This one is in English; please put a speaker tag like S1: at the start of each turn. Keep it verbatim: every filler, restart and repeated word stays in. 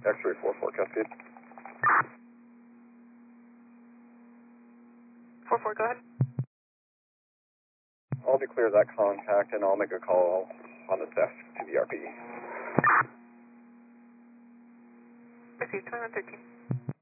S1: X-ray four four, Cascade.
S2: four four, go ahead.
S1: I'll declare that contact and I'll make a call on the desk to the R P D.
S2: Received, twenty-one thirteen.